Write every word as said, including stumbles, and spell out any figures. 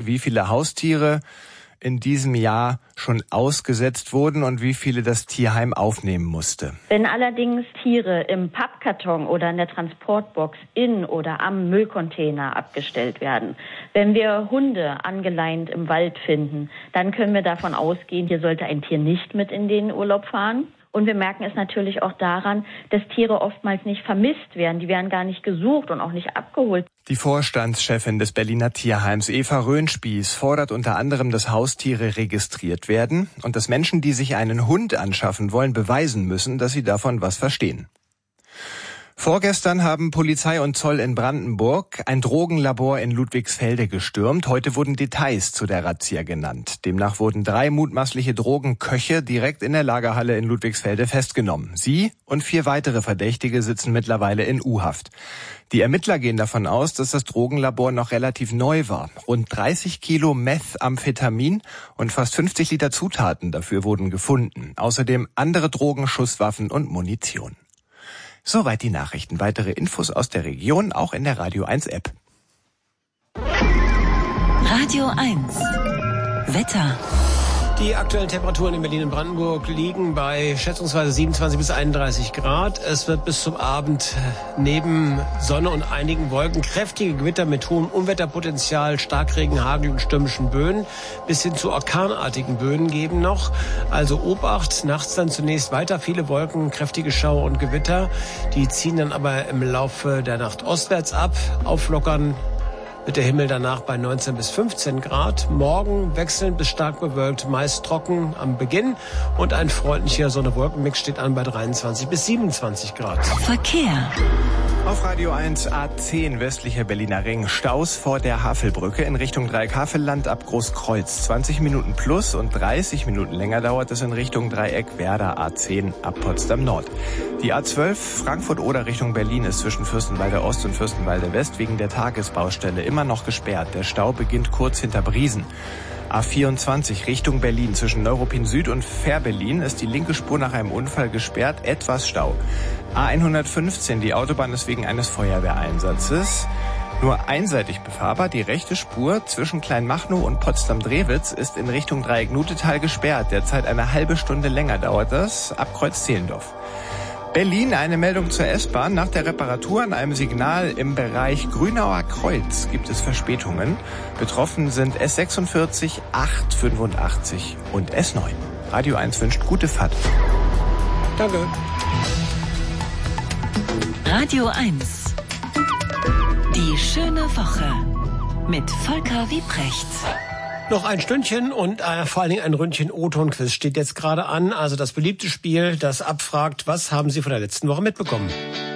wie viele Haustiere in diesem Jahr schon ausgesetzt wurden und wie viele das Tierheim aufnehmen musste. Wenn allerdings Tiere im Pappkarton oder in der Transportbox in oder am Müllcontainer abgestellt werden, wenn wir Hunde angeleint im Wald finden, dann können wir davon ausgehen, hier sollte ein Tier nicht mit in den Urlaub fahren. Und wir merken es natürlich auch daran, dass Tiere oftmals nicht vermisst werden. Die werden gar nicht gesucht und auch nicht abgeholt. Die Vorstandschefin des Berliner Tierheims, Eva Röhnspieß, fordert unter anderem, dass Haustiere registriert werden und dass Menschen, die sich einen Hund anschaffen wollen, beweisen müssen, dass sie davon was verstehen. Vorgestern haben Polizei und Zoll in Brandenburg ein Drogenlabor in Ludwigsfelde gestürmt. Heute wurden Details zu der Razzia genannt. Demnach wurden drei mutmaßliche Drogenköche direkt in der Lagerhalle in Ludwigsfelde festgenommen. Sie und vier weitere Verdächtige sitzen mittlerweile in U-Haft. Die Ermittler gehen davon aus, dass das Drogenlabor noch relativ neu war. Rund dreißig Kilo Methamphetamin und fast fünfzig Liter Zutaten dafür wurden gefunden. Außerdem andere Drogen, Schusswaffen und Munition. Soweit die Nachrichten. Weitere Infos aus der Region auch in der Radio eins App. Radio eins Wetter. Die aktuellen Temperaturen in Berlin und Brandenburg liegen bei schätzungsweise siebenundzwanzig bis einunddreißig Grad. Es wird bis zum Abend neben Sonne und einigen Wolken kräftige Gewitter mit hohem Unwetterpotenzial, Starkregen, Hagel und stürmischen Böen bis hin zu orkanartigen Böen geben noch. Also Obacht, nachts dann zunächst weiter viele Wolken, kräftige Schauer und Gewitter. Die ziehen dann aber im Laufe der Nacht ostwärts ab, auflockern wird der Himmel danach bei neunzehn bis fünfzehn Grad. Morgen wechselnd bis stark bewölkt, meist trocken am Beginn. Und ein freundlicher Sonne-Wolken-Mix steht an bei dreiundzwanzig bis siebenundzwanzig Grad. Verkehr. Auf Radio eins A zehn westlicher Berliner Ring. Staus vor der Havelbrücke in Richtung Dreieck-Havelland ab Großkreuz. zwanzig Minuten plus und dreißig Minuten länger dauert es in Richtung Dreieck Werder A zehn ab Potsdam Nord. Die A zwölf Frankfurt-Oder Richtung Berlin ist zwischen Fürstenwalde Ost und Fürstenwalde West wegen der Tagesbaustelle immer noch gesperrt. Der Stau beginnt kurz hinter Briesen. A vierundzwanzig Richtung Berlin zwischen Neuruppin Süd und Fährberlin ist die linke Spur nach einem Unfall gesperrt, etwas Stau. A hundertfünfzehn, die Autobahn ist wegen eines Feuerwehreinsatzes nur einseitig befahrbar. Die rechte Spur zwischen Kleinmachnow und Potsdam-Drewitz ist in Richtung Dreieck-Nutetal gesperrt. Derzeit eine halbe Stunde länger dauert das ab Kreuz-Zehlendorf. Berlin, eine Meldung zur S-Bahn. Nach der Reparatur an einem Signal im Bereich Grünauer Kreuz gibt es Verspätungen. Betroffen sind S sechsundvierzig, acht fünfundachtzig und S neun. Radio eins wünscht gute Fahrt. Danke. Radio eins. Die schöne Woche mit Volker Wiebrecht. Noch ein Stündchen und äh, vor allen Dingen ein Ründchen O-Ton-Quiz steht jetzt gerade an. Also das beliebte Spiel, das abfragt, was haben Sie von der letzten Woche mitbekommen?